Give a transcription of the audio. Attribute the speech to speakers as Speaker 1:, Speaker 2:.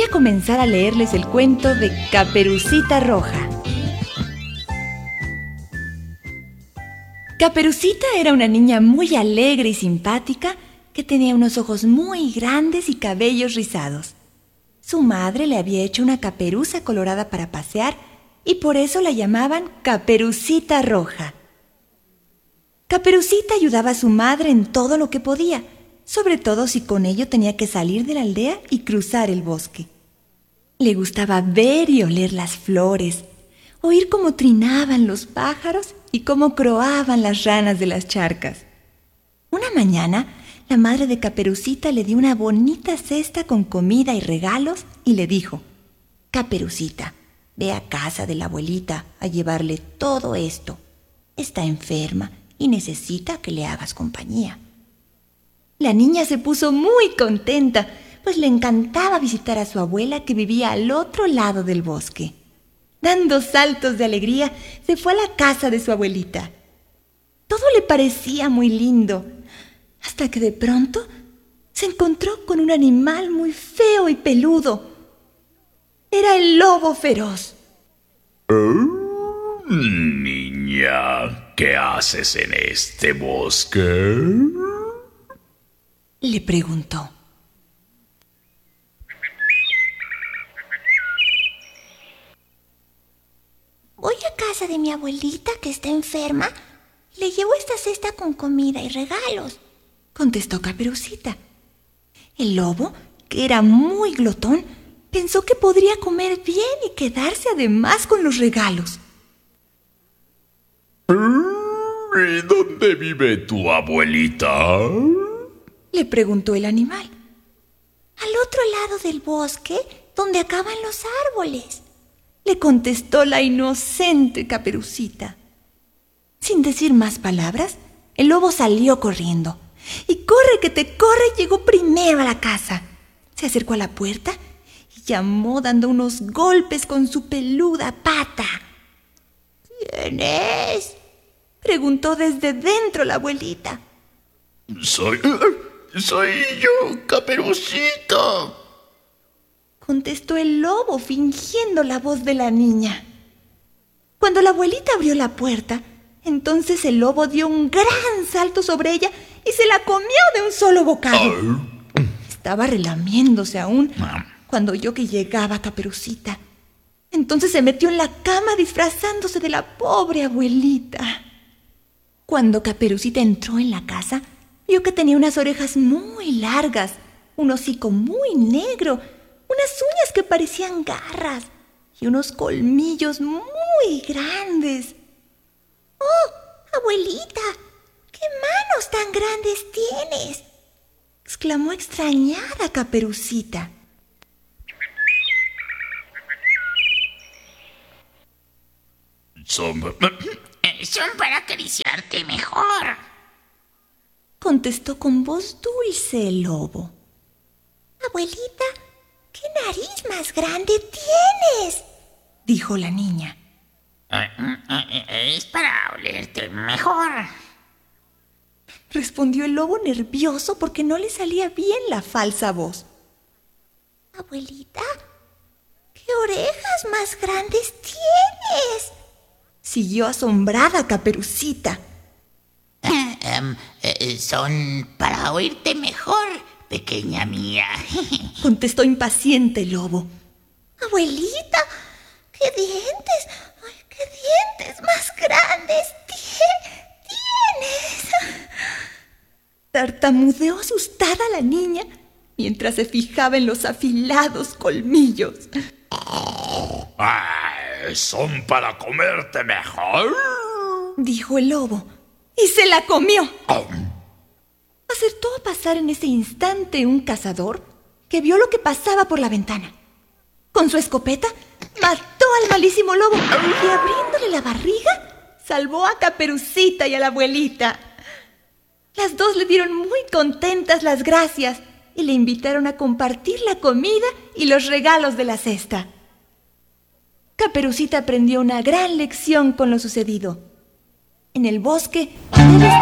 Speaker 1: a comenzar a leerles el cuento de Caperucita Roja. Caperucita era una niña muy alegre y simpática que tenía unos ojos muy grandes y cabellos rizados. Su madre le había hecho una caperuza colorada para pasear y por eso la llamaban Caperucita Roja. Caperucita ayudaba a su madre en todo lo que podía, sobre todo si con ello tenía que salir de la aldea y cruzar el bosque. Le gustaba ver y oler las flores, oír cómo trinaban los pájaros y cómo croaban las ranas de las charcas. Una mañana, la madre de Caperucita le dio una bonita cesta con comida y regalos y le dijo: «Caperucita, ve a casa de la abuelita a llevarle todo esto. Está enferma y necesita que le hagas compañía». La niña se puso muy contenta, pues le encantaba visitar a su abuela que vivía al otro lado del bosque. Dando saltos de alegría, se fue a la casa de su abuelita. Todo le parecía muy lindo, hasta que de pronto se encontró con un animal muy feo y peludo. Era el lobo feroz.
Speaker 2: Niña, ¿qué haces en este bosque?,
Speaker 1: le preguntó.
Speaker 3: Voy a casa de mi abuelita que está enferma. Le llevo esta cesta con comida y regalos,
Speaker 1: contestó Caperucita. El lobo, que era muy glotón, pensó que podría comer bien y quedarse además con los regalos.
Speaker 2: ¿Y dónde vive tu abuelita?,
Speaker 1: le preguntó el animal.
Speaker 3: Al otro lado del bosque, donde acaban los árboles,
Speaker 1: le contestó la inocente Caperucita. Sin decir más palabras, el lobo salió corriendo. Y corre que te corre, llegó primero a la casa. Se acercó a la puerta y llamó dando unos golpes con su peluda pata.
Speaker 3: ¿Quién es?,
Speaker 1: preguntó desde dentro la abuelita.
Speaker 2: Soy yo, Caperucita,
Speaker 1: contestó el lobo fingiendo la voz de la niña. Cuando la abuelita abrió la puerta, entonces el lobo dio un gran salto sobre ella y se la comió de un solo bocado. Estaba relamiéndose aún cuando oyó que llegaba Caperucita. Entonces se metió en la cama disfrazándose de la pobre abuelita. Cuando Caperucita entró en la casa, vio que tenía unas orejas muy largas, un hocico muy negro, unas uñas que parecían garras y unos colmillos muy grandes.
Speaker 3: ¡Oh, abuelita! ¡Qué manos tan grandes tienes!,
Speaker 1: exclamó extrañada Caperucita.
Speaker 4: Son para acariciarte mejor,
Speaker 1: contestó con voz dulce el lobo.
Speaker 3: Abuelita, ¿qué nariz más grande tienes?,
Speaker 1: dijo la niña.
Speaker 4: Es para olerte mejor,
Speaker 1: respondió el lobo nervioso porque no le salía bien la falsa voz.
Speaker 3: Abuelita, ¿qué orejas más grandes tienes?,
Speaker 1: siguió asombrada Caperucita.
Speaker 4: Son para oírte mejor, pequeña mía,
Speaker 1: contestó impaciente el lobo.
Speaker 3: Abuelita, ¿qué dientes? ¡Ay, qué dientes más grandes tienes!
Speaker 1: Tartamudeó asustada la niña mientras se fijaba en los afilados colmillos.
Speaker 2: ¿Son para comerte mejor?,
Speaker 1: dijo el lobo, y se la comió. Acertó a pasar en ese instante un cazador que vio lo que pasaba por la ventana. Con su escopeta mató al malísimo lobo y abriéndole la barriga salvó a Caperucita y a la abuelita. Las dos le dieron muy contentas las gracias y le invitaron a compartir la comida y los regalos de la cesta. Caperucita aprendió una gran lección con lo sucedido. En el bosque debes